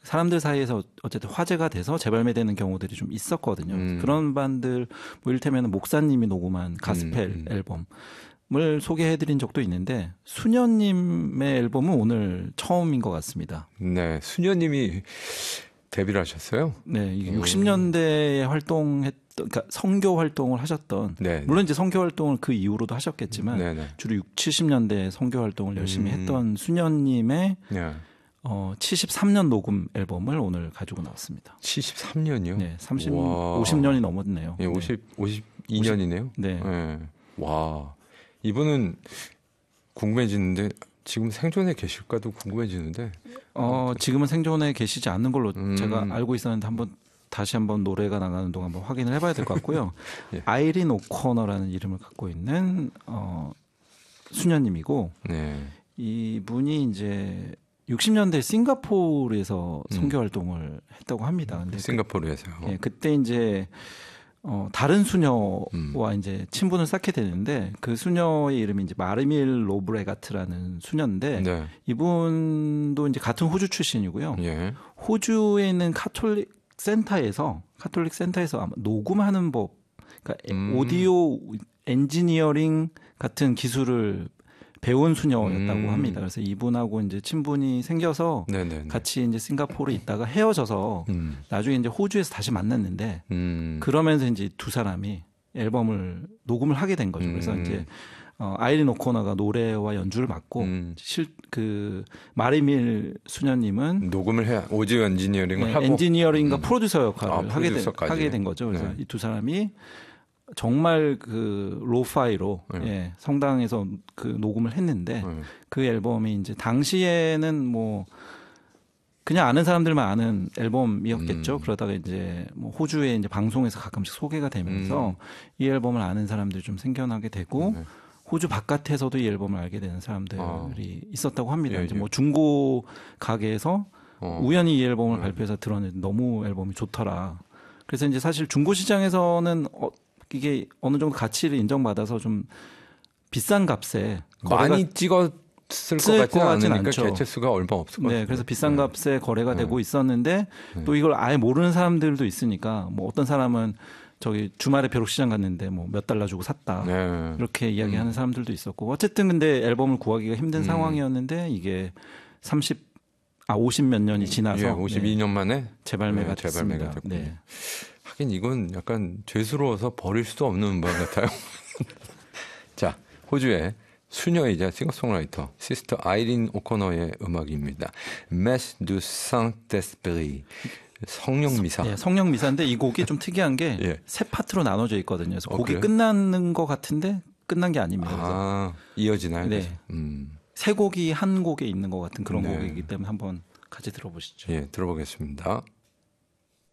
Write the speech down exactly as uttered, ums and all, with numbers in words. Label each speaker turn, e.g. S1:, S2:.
S1: 사람들 사이에서 어쨌든 화제가 돼서 재발매되는 경우들이 좀 있었거든요.
S2: 음.
S1: 그런 반들 뭐 이를테면 목사님이 녹음한 가스펠
S2: 음, 음.
S1: 앨범을 소개해드린 적도 있는데 수녀님의 앨범은 오늘 처음인 것 같습니다.
S2: 네, 수녀님이 데뷔를 하셨어요?
S1: 네, 이게
S2: 음.
S1: 육십 년대에 활동했던, 그러니까 선교 활동을 하셨던,
S2: 네,
S1: 물론 이제 선교 활동을 그 이후로도 하셨겠지만
S2: 네, 네.
S1: 주로 육십, 칠십 년대 선교 활동을 열심히
S2: 음.
S1: 했던 수녀님의
S2: 네.
S1: 어, 칠십삼 년 녹음 앨범을 오늘 가지고 나왔습니다.
S2: 칠십삼 년이요?
S1: 네, 삼십,
S2: 와.
S1: 오십 년이 넘었네요.
S2: 예, 오십, 오십이 년이네요?
S1: 네.
S2: 네. 와. 이분은 궁금해지는데, 지금 생존에 계실까도 궁금해지는데.
S1: 어, 지금은 생존에 계시지 않는 걸로
S2: 음.
S1: 제가 알고 있었는데 한번 다시 한번 노래가 나가는 동안 한번 확인을 해봐야 될 것 같고요.
S2: 예.
S1: 아이린 오코너라는 이름을 갖고 있는 어, 수녀님이고
S2: 네.
S1: 이분이 이제 육십 년대 싱가포르에서
S2: 음.
S1: 선교 활동을 했다고 합니다. 근데
S2: 싱가포르에서요.
S1: 그, 예, 그때 이제 어, 다른 수녀와
S2: 음.
S1: 이제 친분을 쌓게 되는데 그 수녀의 이름이 이제 마르밀 로브레가트라는 수녀인데
S2: 네.
S1: 이분도 이제 같은 호주 출신이고요.
S2: 예.
S1: 호주에 있는 카톨릭 센터에서 카톨릭 센터에서 아마 녹음하는 법, 그러니까
S2: 음.
S1: 오디오 엔지니어링 같은 기술을 배운 수녀였다고
S2: 음.
S1: 합니다. 그래서 이분하고 이제 친분이 생겨서
S2: 네네.
S1: 같이 이제 싱가포르에 있다가 헤어져서
S2: 음.
S1: 나중에 이제 호주에서 다시 만났는데
S2: 음.
S1: 그러면서 이제 두 사람이 앨범을 녹음을 하게 된 거죠. 그래서
S2: 음.
S1: 이제 어, 아이린 오코너가 노래와 연주를 맡고
S2: 음.
S1: 실 그 마리밀 수녀님은
S2: 녹음을 해 오디오 엔지니어링을
S1: 네,
S2: 하고
S1: 엔지니어링과
S2: 음.
S1: 프로듀서 역할을
S2: 아,
S1: 하게, 된,
S2: 프로듀서까지.
S1: 하게 된 거죠. 그래서
S2: 네.
S1: 이 두 사람이 정말 그 로파이로
S2: 네.
S1: 예, 성당에서 그 녹음을 했는데
S2: 네.
S1: 그 앨범이 이제 당시에는 뭐 그냥 아는 사람들만 아는 앨범이었겠죠.
S2: 음.
S1: 그러다가 이제 뭐 호주에 이제 방송에서 가끔씩 소개가 되면서
S2: 음.
S1: 이 앨범을 아는 사람들이 좀 생겨나게 되고
S2: 네.
S1: 호주 바깥에서도 이 앨범을 알게 되는 사람들이
S2: 아.
S1: 있었다고 합니다.
S2: 예,
S1: 이제
S2: 예.
S1: 뭐 중고 가게에서
S2: 어.
S1: 우연히 이 앨범을
S2: 네.
S1: 발표해서 들었는데 너무 앨범이 좋더라. 그래서 이제 사실 중고 시장에서는 어, 이게 어느 정도 가치를 인정받아서 좀 비싼 값에
S2: 많이 찍었을 것
S1: 쓸
S2: 같지
S1: 것 같진
S2: 않으니까
S1: 않죠.
S2: 개체 수가 얼마 없을 것 같아요.
S1: 네, 그래서 비싼
S2: 네.
S1: 값에 거래가
S2: 네.
S1: 되고 있었는데
S2: 네.
S1: 또 이걸 아예 모르는 사람들도 있으니까 뭐 어떤 사람은 저기 주말에 벼룩시장 갔는데 뭐 몇 달러 주고 샀다.
S2: 네.
S1: 이렇게 이야기하는
S2: 음.
S1: 사람들도 있었고 어쨌든 근데 앨범을 구하기가 힘든
S2: 음.
S1: 상황이었는데 이게 삼십 아 오십 몇 년이 지나서
S2: 예, 오십이 년 만에
S1: 네, 재발매가
S2: 네, 재발매가
S1: 됐습니다.
S2: 됐군요.
S1: 네.
S2: 하긴 이건 약간 죄스러워서 버릴 수도 없는 음반 같아요. 자, 호주의 수녀이자 싱어송라이터 시스터 아이린 오코너의 음악입니다. Messe du Saint-Esprit 성령 미사.
S1: 네, 성령 미사인데 이 곡이 좀 특이한 게 세
S2: 예.
S1: 파트로 나눠져 있거든요. 그래서
S2: 어,
S1: 곡이
S2: 그래요?
S1: 끝나는 것 같은데 끝난 게 아닙니다. 그래서
S2: 아, 이어지나요?
S1: 네.
S2: 음.
S1: 세 곡이 한 곡에 있는 것 같은 그런
S2: 네.
S1: 곡이기 때문에 한번 같이 들어보시죠.
S2: 예, 들어보겠습니다.